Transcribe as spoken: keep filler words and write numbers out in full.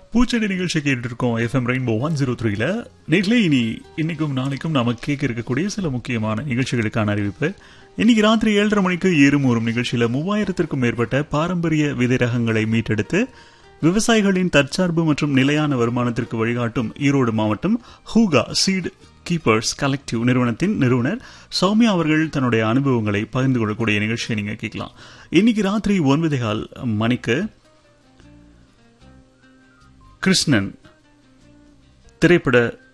பூச்செடி நிகழ்ச்சி கேட்டு இருக்கோம் எஃப்எம் ரெயின்போ ஒன் ஜீரோ த்ரீல. நேரிலே இனி இன்னைக்கும் நாளைக்கும் நாம கேட்க இருக்கக்கூடிய சில முக்கியமான நிகழ்ச்சிகளுக்கான அறிவிப்பு. இன்னைக்கு ராத்திரி ஏழரை மணிக்கு ஏறுமூறும் நிகழ்ச்சியில மூவாயிரத்திற்கும் மேற்பட்ட பாரம்பரிய விதை ரகங்களை மீட்டெடுத்து விவசாயிகளின் தற்சார்பு மற்றும் நிலையான வருமானத்திற்கு வழிகாட்டும் ஈரோடு மாவட்டம் ஹூகா சீட் கீப்பர்ஸ் கலெக்டிவ் நிறுவனத்தின் நிறுவனர் சௌமியா அவர்கள் தன்னுடைய அனுபவங்களை பகிர்ந்து கொள்ளக்கூடிய நிகழ்ச்சியை நீங்க கேட்கலாம். இன்னைக்கு ராத்திரி ஒன்பதே கால் மணிக்கு கிருஷ்ணன் திரைப்பட